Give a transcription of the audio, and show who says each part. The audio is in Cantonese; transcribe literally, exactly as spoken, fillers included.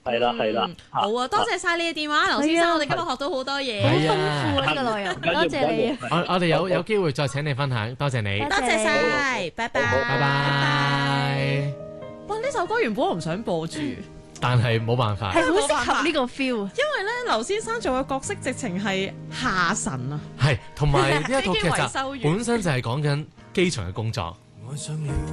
Speaker 1: 係啦係啦。
Speaker 2: 好啊，多謝晒你嘅電話，劉先生，我哋今日學到好多嘢，
Speaker 3: 好
Speaker 4: 係啊
Speaker 3: 豐富啊呢個內容，多謝你啊！
Speaker 4: 我我哋有有機會再請你分享，多謝你，
Speaker 3: 多
Speaker 2: 多謝晒，拜拜，
Speaker 4: 拜拜。
Speaker 2: 哇！呢首歌原本我唔想播住，因
Speaker 4: 但係冇辦法，
Speaker 3: 係好適合呢個 feel。
Speaker 2: 為咧劉先生做嘅角色直情係下神啊，
Speaker 4: 係同埋呢一套劇
Speaker 2: 飛機維修
Speaker 4: 集
Speaker 2: 員
Speaker 4: 本身就係講緊機場嘅工作。
Speaker 5: 愛上了